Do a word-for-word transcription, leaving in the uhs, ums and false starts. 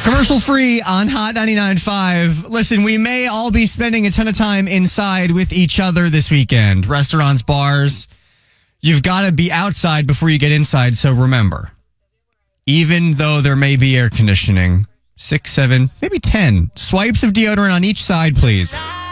Commercial free on Hot ninety-nine point five. Listen, we may all be spending a ton of time inside with each other this weekend. Restaurants, bars. You've got to be outside before you get inside. So remember, even though there may be air conditioning, six, seven, maybe ten swipes of deodorant on each side, please.